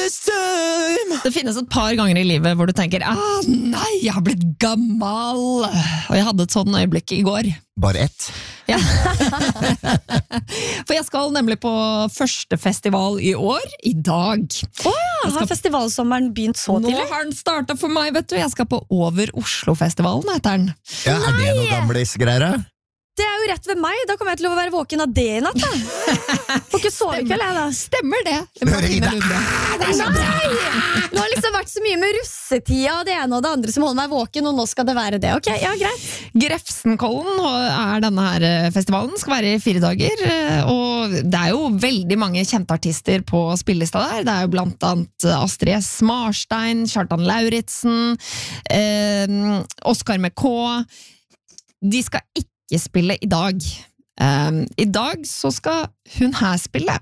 this time. Det finnes et par ganger i livet hvor du tenker nei, jeg har blitt gammel. Og jeg hadde et sånn øyeblikk i går. Bare ett. Ja. For jeg skal nemlig på første festival i år, i dag. Har festivalsommeren begynt så Nå tidlig? har den startet for meg, vet du. Jeg skal på Over Oslo-festivalen, heter den. Ja, er det noe gamlis-greier? Det er jo rett ved meg, da kommer jeg til å være våken av det i natt da. Får ikke sove i kveld jeg da. Stemmer det. Martine Lunde. Nei! Nå har liksom vært så mye med russetida og det ene og det andre som holder meg våken, og nå skal det være det. Ok, ja, greit. Grefsenkollen er denne her festivalen, skal være i 4 dager, og det er jo veldig mange kjente artister på spillelista der. Det er jo blant annet Astrid S. Marstein, Kjartan Lauritsen, Oscar MK. De skal ikke spille i dag. I dag så skal hun her spille.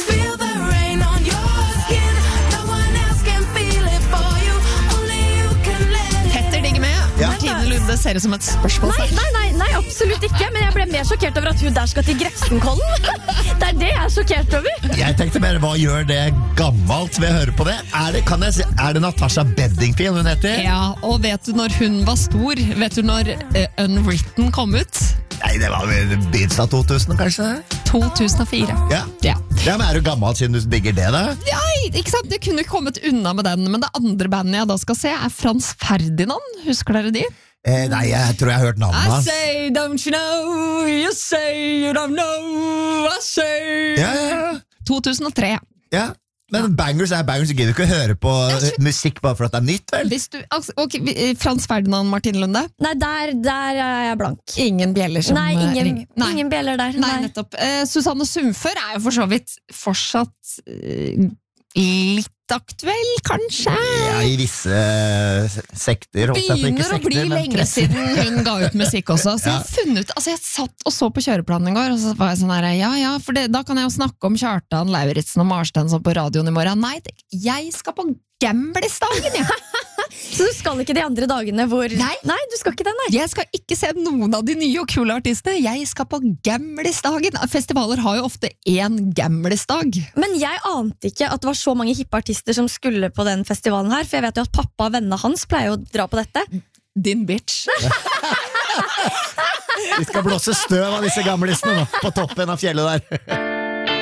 Petter digger med. Ja. Martine Lunde ser ut som et spørsmål. Nei, absolutt ikke, men jeg ble mer sjokkert over at hun der skal til Grefsenkollen. Det er det jeg er sjokkert over. Jeg tenkte mer, hva gjør det gammelt ved å høre på det? Er det Natasha Bedingfield hun heter? Ja, og vet du når hun var stor? Vet du når Unwritten kom ut? Nei, det var vel begynnelsen av 2000 kanskje? 2004. Ja. Ja. Ja, men er du gammelt siden du digger det da? Nei, ikke sant? Jeg kunne ikke kommet unna med den, men det andre bandet jeg da skal se er Frans Ferdinand. Husker dere de? Nei, jeg tror jeg har hørt navnet I hans. say, don't you know, you say you don't know, I say Ja. 2003. Ja. Men bangers er bangers, du gidder ikke å høre på musikk bare for at det er nytt, vel? Hvis du, ok, Frans Ferdinand, Martine Lunde. Nei, der er jeg blank. Ingen bjeller som Nei, ringer. Nei. ingen bjeller der. Nei, nettopp. Susanne Sundfør er jo for så vidt fortsatt litt aktuell, kanskje? Ja, i visse sekter. Begynner å bli lenge siden hun ga ut musikk også. Så jeg har funnet ut, jeg satt og så på kjøreplanen i går, og så var jeg sånn her, ja, for da kan jeg jo snakke om Kjartan Lauritsen og Marstein på radioen i morgen. Nei, jeg skal på Gamlis-dagen, ja. Så du skal ikke de andre dagene hvor... Nei, du skal ikke den, nei. Jeg skal ikke se noen av de nye og kule artistene. Jeg skal på Gamlis-dagen. Festivaler har jo ofte en Gamlis-dag. Men jeg ante ikke at det var så mange hippe artister som skulle på den festivalen her, for jeg vet jo at pappa og vennene hans pleier å dra på dette. Din bitch. Vi skal blåse støv av disse gamlistene nå, på toppen av fjellet der.